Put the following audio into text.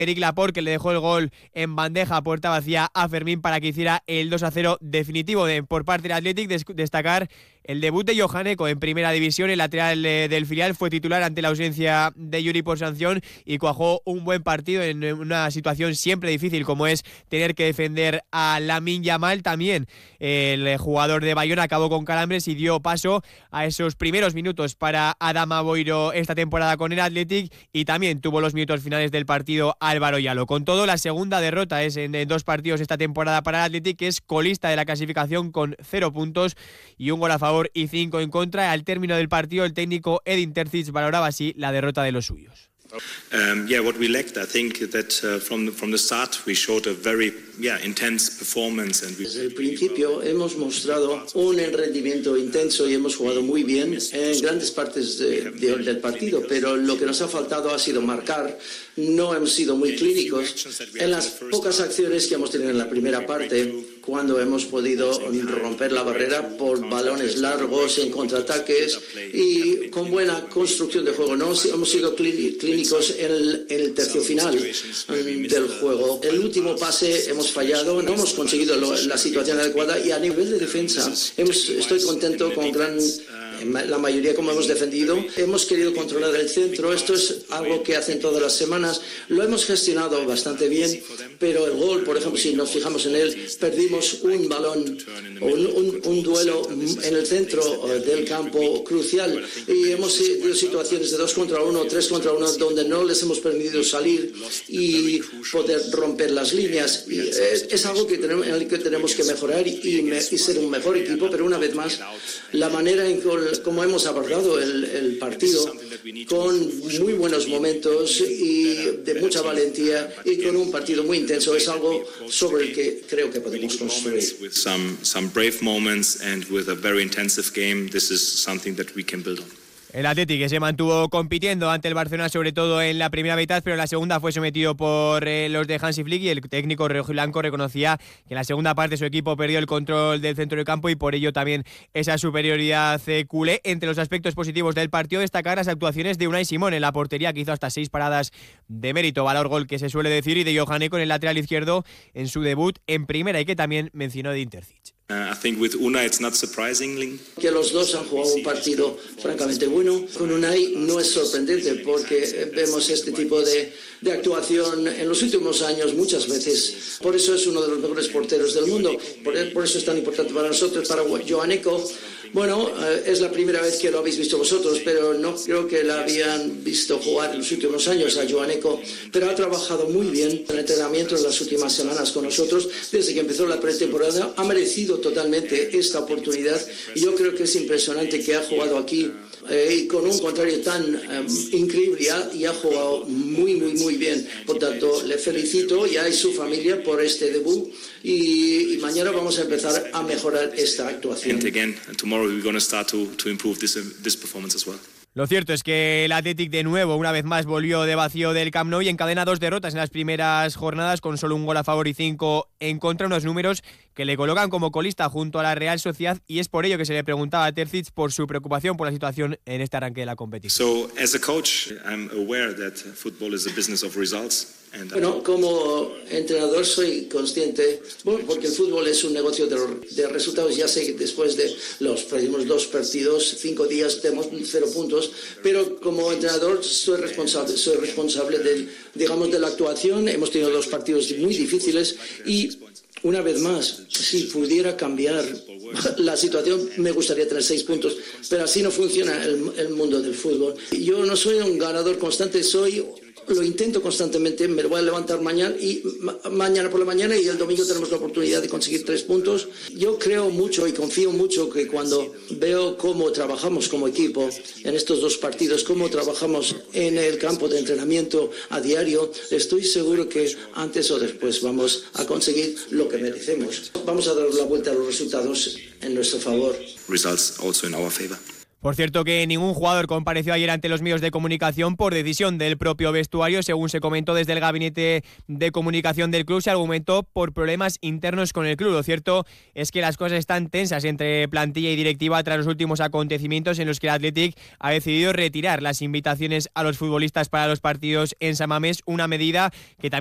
Eric Laporte, que le dejó el gol en bandeja a puerta vacía a Fermín para que hiciera el 2-0 definitivo. Por parte del Athletic, destacar el debut de Johan Eko en primera división. El lateral del filial fue titular ante la ausencia de Yuri por sanción y cuajó un buen partido en una situación siempre difícil como es tener que defender a Lamine Yamal. También el jugador de Bayona acabó con calambres y dio paso a esos primeros minutos para Adama Boiro esta temporada con el Athletic, y también tuvo los minutos finales del partido Álvaro Yalo. Con todo, la segunda derrota es en 2 partidos esta temporada para el Athletic, que es colista de la clasificación con 0 puntos y un gol a favor y 5 en contra. Al término del partido, el técnico Edin Terzic valoraba así la derrota de los suyos. What we lacked, I think that from the start we showed a very intense performance. Desde el principio hemos mostrado un rendimiento intenso y hemos jugado muy bien en grandes partes del partido, pero lo que nos ha faltado ha sido marcar. No hemos sido muy clínicos en las pocas acciones que hemos tenido en la primera parte, cuando hemos podido romper la barrera por balones largos en contraataques y con buena construcción de juego. No hemos sido clínicos en el tercio final del juego. El último pase hemos fallado, no hemos conseguido la situación adecuada, y a nivel de defensa estoy contento con la mayoría como hemos defendido. Hemos querido controlar el centro. Esto es algo que hacen todas las semanas. Lo hemos gestionado bastante bien, pero el gol, por ejemplo, si nos fijamos en él, perdimos un balón, un duelo en el centro del campo crucial, y hemos tenido situaciones de 2 contra 1, 3 contra 1, donde no les hemos permitido salir y poder romper las líneas. Y es algo en el que tenemos que mejorar y ser un mejor equipo, pero una vez más, la manera en como hemos abordado el partido, con muy buenos momentos y de mucha valentía y con un partido muy intenso, es algo sobre el que creo que podemos construir. Some brave moments and with a very intensive game, this is something that we can build on. El Athletic, que se mantuvo compitiendo ante el Barcelona, sobre todo en la primera mitad, pero en la segunda fue sometido por los de Hansi Flick, y el técnico rojiblanco reconocía que en la segunda parte su equipo perdió el control del centro del campo y por ello también esa superioridad culé. Entre los aspectos positivos del partido, destacar las actuaciones de Unai Simón en la portería, que hizo hasta 6 paradas de mérito, valor gol que se suele decir, y de Johan Eko en el lateral izquierdo en su debut en primera, y que también mencionó Edin Terzic. I think with Unai it's not surprisingly. Que los dos han jugado un partido francamente bueno. Con Unai no es sorprendente porque vemos este tipo de actuación en los últimos años muchas veces. Por eso es uno de los mejores porteros del mundo. Por eso es tan importante para nosotros. Para Johan Eko, bueno, es la primera vez que lo habéis visto vosotros, pero no creo que la habían visto jugar en los últimos años a Johan Eko. Pero ha trabajado muy bien en el entrenamiento en las últimas semanas con nosotros. Desde que empezó la pretemporada ha merecido totalmente esta oportunidad, y yo creo que es impresionante que ha jugado aquí y con un contrario tan increíble, y ha jugado muy bien. Por tanto, le felicito y a su familia por este debut, y mañana vamos a empezar a mejorar esta actuación. And tomorrow we're going to start to improve this performance as well. Lo cierto es que el Athletic de nuevo, una vez más, volvió de vacío del Camp Nou y encadena 2 derrotas en las primeras jornadas, con solo un gol a favor y 5 en contra, unos números que le colocan como colista junto a la Real Sociedad, y es por ello que se le preguntaba a Terzic por su preocupación por la situación en este arranque de la competición. So, as a coach, I'm aware that football is a business of results. Bueno, como entrenador soy consciente, porque el fútbol es un negocio de resultados. Ya sé que después de los próximos 2 partidos, 5 días, tenemos 0 puntos, pero como entrenador soy responsable de la actuación. Hemos tenido 2 partidos muy difíciles y, una vez más, si pudiera cambiar la situación, me gustaría tener 6 puntos, pero así no funciona el mundo del fútbol. Yo no soy un ganador constante, lo intento constantemente. Me lo voy a levantar mañana por la mañana, y el domingo tenemos la oportunidad de conseguir 3 puntos. Yo creo mucho y confío mucho que cuando veo cómo trabajamos como equipo en estos 2 partidos, cómo trabajamos en el campo de entrenamiento a diario, estoy seguro que antes o después vamos a conseguir lo que merecemos. Vamos a dar la vuelta a los resultados en nuestro favor. Results also in our favor. Por cierto que ningún jugador compareció ayer ante los medios de comunicación por decisión del propio vestuario. Según se comentó desde el gabinete de comunicación del club, se argumentó por problemas internos con el club. Lo cierto es que las cosas están tensas entre plantilla y directiva tras los últimos acontecimientos en los que el Athletic ha decidido retirar las invitaciones a los futbolistas para los partidos en San Mamés, una medida que también